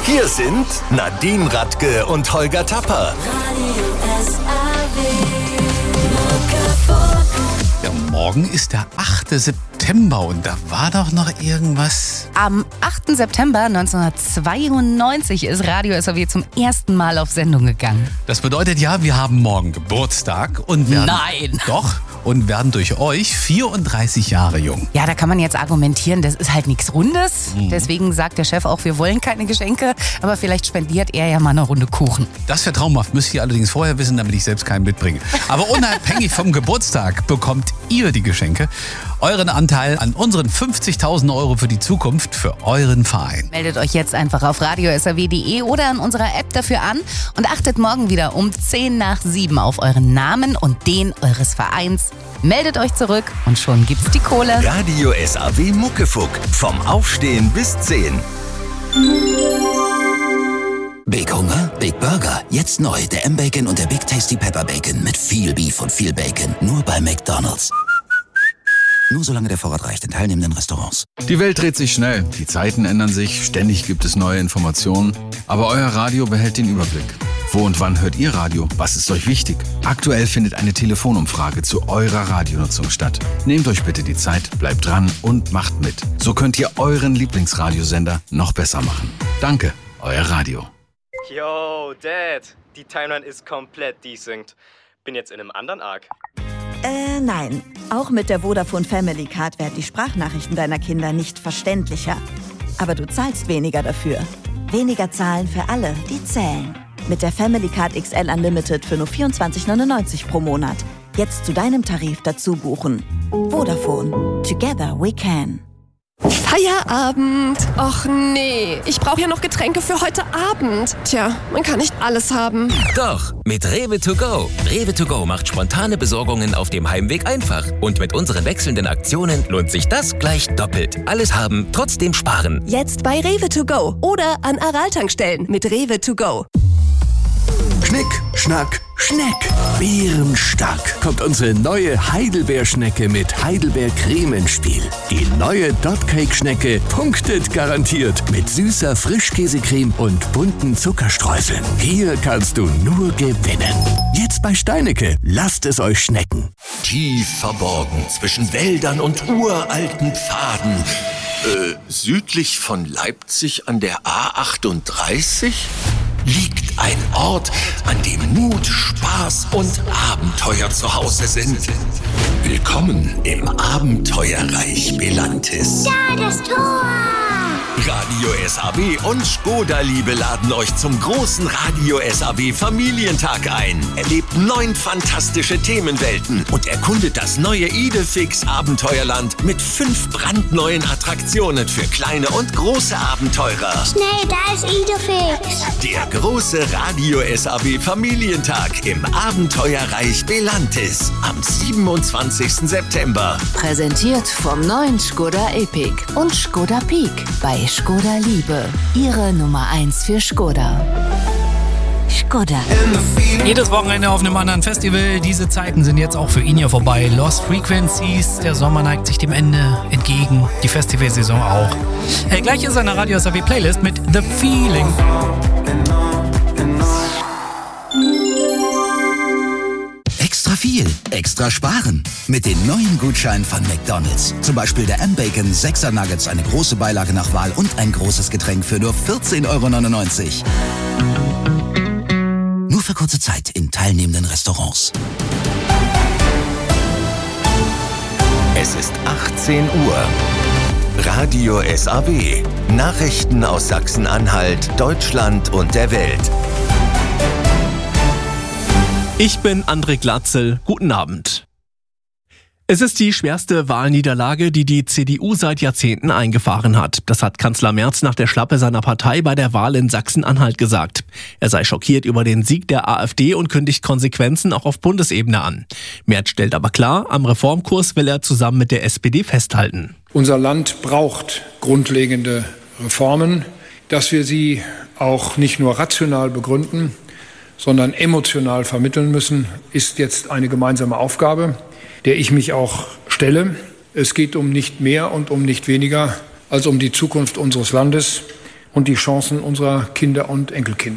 Hier sind Nadine Radke und Holger Tapper. Ja, morgen ist der 8. September und da war doch noch irgendwas. Am 8. September 1992 ist Radio SAW zum ersten Mal auf Sendung gegangen. Das bedeutet ja, wir haben morgen Geburtstag und werden... Nein! Doch, und werden durch euch 34 Jahre jung. Ja, da kann man jetzt argumentieren, das ist halt nichts Rundes. Deswegen sagt der Chef auch, wir wollen keine Geschenke, aber vielleicht spendiert er ja mal eine Runde Kuchen. Das wäre traumhaft, müsst ihr allerdings vorher wissen, damit ich selbst keinen mitbringe. Aber unabhängig vom Geburtstag bekommt ihr die Geschenke. Euren Anteil an unseren 50.000 € für die Zukunft für euren Verein. Meldet euch jetzt einfach auf radiosaw.de oder an unserer App dafür an und achtet morgen wieder um 6:50 auf euren Namen und den eures Vereins. Meldet euch zurück und schon gibt's die Kohle. Radio SAW Muckefuck. Vom Aufstehen bis 10. Big Hunger? Big Burger. Jetzt neu. Der M-Bacon und der Big Tasty Pepper Bacon. Mit viel Beef und viel Bacon. Nur bei McDonald's. Nur solange der Vorrat reicht in teilnehmenden Restaurants. Die Welt dreht sich schnell. Die Zeiten ändern sich. Ständig gibt es neue Informationen. Aber euer Radio behält den Überblick. Wo und wann hört ihr Radio? Was ist euch wichtig? Aktuell findet eine Telefonumfrage zu eurer Radionutzung statt. Nehmt euch bitte die Zeit, bleibt dran und macht mit. So könnt ihr euren Lieblingsradiosender noch besser machen. Danke, euer Radio. Yo, Dad, die Timeline ist komplett desynced. Bin jetzt in einem anderen Arc. Nein. Auch mit der Vodafone Family Card werden die Sprachnachrichten deiner Kinder nicht verständlicher. Aber du zahlst weniger dafür. Weniger zahlen für alle, die zählen. Mit der Family Card XL Unlimited für nur 24,99 pro Monat. Jetzt zu deinem Tarif dazu buchen. Vodafone. Together we can. Feierabend! Och nee, ich brauche ja noch Getränke für heute Abend. Tja, man kann nicht alles haben. Doch, mit Rewe to go. Rewe to go macht spontane Besorgungen auf dem Heimweg einfach. Und mit unseren wechselnden Aktionen lohnt sich das gleich doppelt. Alles haben, trotzdem sparen. Jetzt bei Rewe to go oder an Aral-Tankstellen mit Rewe to go. Schnick, Schnack, Schneck. Bärenstark kommt unsere neue Heidelbeerschnecke mit Heidelbeercreme ins Spiel. Die neue Dot-Cake-Schnecke punktet garantiert mit süßer Frischkäsecreme und bunten Zuckerstreuseln. Hier kannst du nur gewinnen. Jetzt bei Steinecke. Lasst es euch schmecken. Tief verborgen zwischen Wäldern und uralten Pfaden. Südlich von Leipzig an der A38 liegt ein Ort, an dem Mut, Spaß und Abenteuer zu Hause sind. Willkommen im Abenteuerreich Belantis. Da, das Tor! Radio SAW und Skoda-Liebe laden euch zum großen Radio SAW Familientag ein. Erlebt 9 fantastische Themenwelten und erkundet das neue Idefix Abenteuerland mit 5 brandneuen Attraktionen für kleine und große Abenteurer. Schnell, da ist Idefix. Der große Radio SAW Familientag im Abenteuerreich Belantis am 27. September. Präsentiert vom neuen Skoda Epic und Skoda Peak bei Skoda Liebe, Ihre Nummer 1 für Skoda. Skoda. Jedes Wochenende auf einem anderen Festival. Diese Zeiten sind jetzt auch für ihn hier vorbei. Lost Frequencies, der Sommer neigt sich dem Ende entgegen. Die Festivalsaison auch. Gleich ist eine Radio SAW Playlist mit The Feeling. Extra viel, extra sparen. Mit den neuen Gutscheinen von McDonald's. Zum Beispiel der M-Bacon 6er Nuggets, eine große Beilage nach Wahl und ein großes Getränk für nur 14,99 €. Nur für kurze Zeit in teilnehmenden Restaurants. Es ist 18 Uhr. Radio SAW. Nachrichten aus Sachsen-Anhalt, Deutschland und der Welt. Ich bin André Glatzel. Guten Abend. Es ist die schwerste Wahlniederlage, die die CDU seit Jahrzehnten eingefahren hat. Das hat Kanzler Merz nach der Schlappe seiner Partei bei der Wahl in Sachsen-Anhalt gesagt. Er sei schockiert über den Sieg der AfD und kündigt Konsequenzen auch auf Bundesebene an. Merz stellt aber klar, am Reformkurs will er zusammen mit der SPD festhalten. Unser Land braucht grundlegende Reformen, dass wir sie auch nicht nur rational begründen, sondern emotional vermitteln müssen, ist jetzt eine gemeinsame Aufgabe, der ich mich auch stelle. Es geht um nicht mehr und um nicht weniger als um die Zukunft unseres Landes. und die Chancen unserer Kinder und Enkelkinder.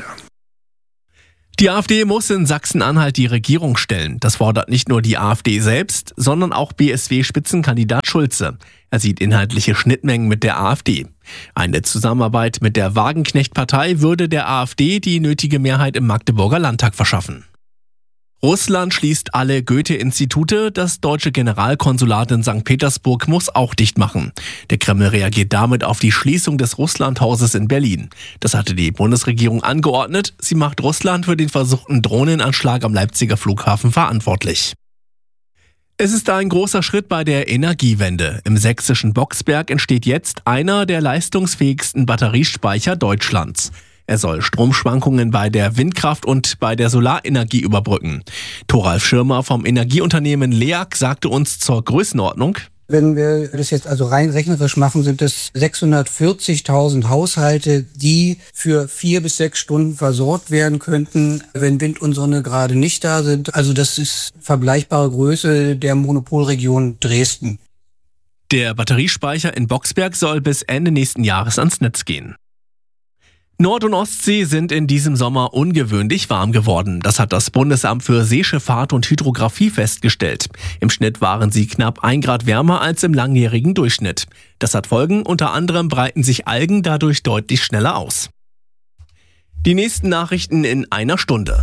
Die AfD muss in Sachsen-Anhalt die Regierung stellen. Das fordert nicht nur die AfD selbst, sondern auch BSW-Spitzenkandidat Schulze. Er sieht inhaltliche Schnittmengen mit der AfD. Eine Zusammenarbeit mit der Wagenknecht-Partei würde der AfD die nötige Mehrheit im Magdeburger Landtag verschaffen. Russland schließt alle Goethe-Institute, das deutsche Generalkonsulat in St. Petersburg muss auch dicht machen. Der Kreml reagiert damit auf die Schließung des Russlandhauses in Berlin. Das hatte die Bundesregierung angeordnet. Sie macht Russland für den versuchten Drohnenanschlag am Leipziger Flughafen verantwortlich. Es ist ein großer Schritt bei der Energiewende. Im sächsischen Boxberg entsteht jetzt einer der leistungsfähigsten Batteriespeicher Deutschlands. Er soll Stromschwankungen bei der Windkraft und bei der Solarenergie überbrücken. Thoralf Schirmer vom Energieunternehmen LEAG sagte uns zur Größenordnung: Wenn wir das jetzt also rein rechnerisch machen, sind es 640.000 Haushalte, die für 4 bis 6 Stunden versorgt werden könnten, wenn Wind und Sonne gerade nicht da sind. Also das ist vergleichbare Größe der Monopolregion Dresden. Der Batteriespeicher in Boxberg soll bis Ende nächsten Jahres ans Netz gehen. Nord- und Ostsee sind in diesem Sommer ungewöhnlich warm geworden. Das hat das Bundesamt für Seeschifffahrt und Hydrographie festgestellt. Im Schnitt waren sie knapp 1 Grad wärmer als im langjährigen Durchschnitt. Das hat Folgen, unter anderem breiten sich Algen dadurch deutlich schneller aus. Die nächsten Nachrichten in einer Stunde.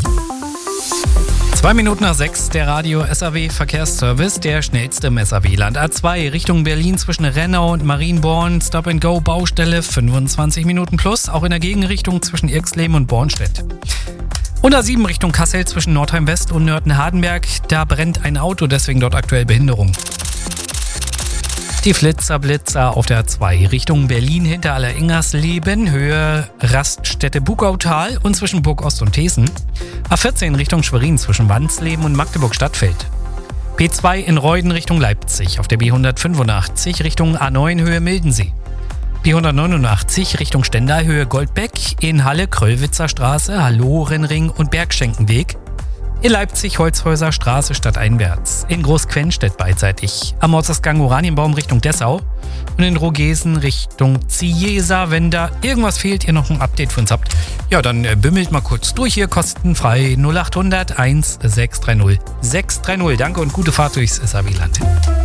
2 Minuten nach 6, der Radio SAW Verkehrsservice, der schnellste im SAW-Land. A2 Richtung Berlin zwischen Rennau und Marienborn, Stop-and-Go Baustelle, 25 Minuten plus, auch in der Gegenrichtung zwischen Irxleben und Bornstedt. Und A7 Richtung Kassel zwischen Nordheim West und Nörten-Hardenberg, da brennt ein Auto, deswegen dort aktuell Behinderung. Die Blitzer auf der A2 Richtung Berlin hinter Alleringersleben, Höhe Raststätte Bugautal und zwischen Burg Ost und Thesen. A14 Richtung Schwerin zwischen Wandsleben und Magdeburg-Stadtfeld. P2 in Reuden Richtung Leipzig, auf der B185 Richtung A9 Höhe Mildensee. B189 Richtung Stendal Höhe Goldbeck, in Halle Kröllwitzer Straße, Hallorenring und Bergschenkenweg. In Leipzig Holzhäuser Straße stadteinwärts. In Großquenstedt beidseitig. Am Ortsausgang Oranienbaum Richtung Dessau. Und in Rogesen Richtung Ziesa. Wenn da irgendwas fehlt, ihr noch ein Update für uns habt, ja, dann bimmelt mal kurz durch hier, kostenfrei 0800 1630 630. Danke und gute Fahrt durchs SAW-Land.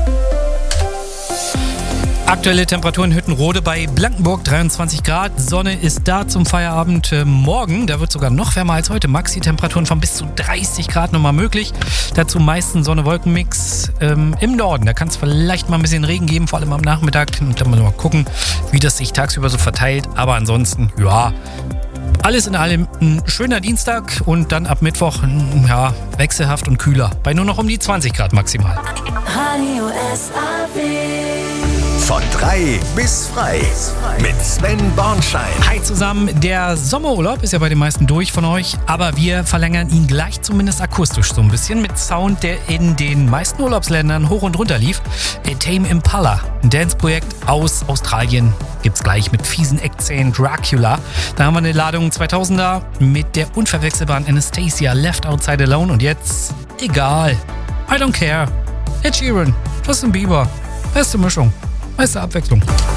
Aktuelle Temperaturen Hüttenrode bei Blankenburg 23 Grad. Sonne ist da zum Feierabend. Morgen, da wird sogar noch wärmer als heute. Maxi-Temperaturen von bis zu 30 Grad nochmal möglich. Dazu meisten Sonne-Wolken-Mix im Norden. Da kann es vielleicht mal ein bisschen Regen geben, vor allem am Nachmittag. Und dann mal gucken, wie das sich tagsüber so verteilt. Aber ansonsten, ja, alles in allem ein schöner Dienstag und dann ab Mittwoch, ja, wechselhaft und kühler. Bei nur noch um die 20 Grad maximal. Radio SAW. Von 3 bis frei mit Sven Bornschein. Hi zusammen, der Sommerurlaub ist ja bei den meisten durch von euch, aber wir verlängern ihn gleich zumindest akustisch so ein bisschen mit Sound, der in den meisten Urlaubsländern hoch und runter lief. Tame Impala, ein Dance-Projekt aus Australien, gibt's gleich mit fiesen Eckzähnen Dracula. Da haben wir eine Ladung 2000er mit der unverwechselbaren Anastasia, Left Outside Alone und jetzt egal, I don't care. Ed Sheeran, Justin Bieber, beste Mischung. Meiste Abwechslung.